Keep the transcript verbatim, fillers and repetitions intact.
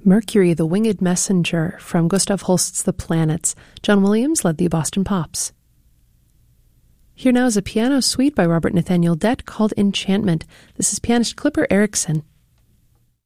Mercury, the Winged Messenger from Gustav Holst's The Planets. John Williams led the Boston Pops. Here now is a piano suite by Robert Nathaniel Dett called Enchantment. This is pianist Clipper Erickson.